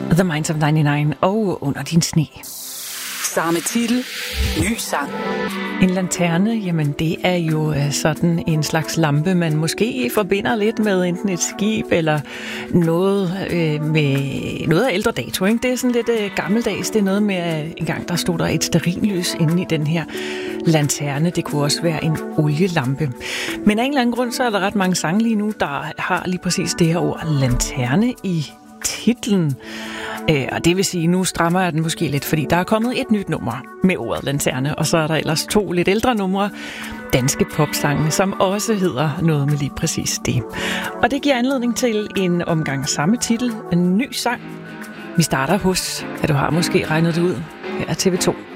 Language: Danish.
The Minds of 99 og Under din sne. Samme titel, ny sang. En lanterne, jamen det er jo sådan en slags lampe, man måske forbinder lidt med enten et skib eller noget med noget af ældre dato. Ikke? Det er sådan lidt gammeldags. Det er noget med, en gang der stod der et stearinlys inde i den her lanterne. Det kunne også være en olielampe. Men af en eller anden grund, så er der ret mange sange lige nu, der har lige præcis det her ord lanterne i titlen. Og det vil sige, nu strammer jeg den måske lidt, fordi der er kommet et nyt nummer med ordet lanterne, og så er der ellers 2 lidt ældre numre, danske popsange, som også hedder noget med lige præcis det. Og det giver anledning til en omgang samme titel, en ny sang. Vi starter hos, du har måske regnet det ud, her er TV2.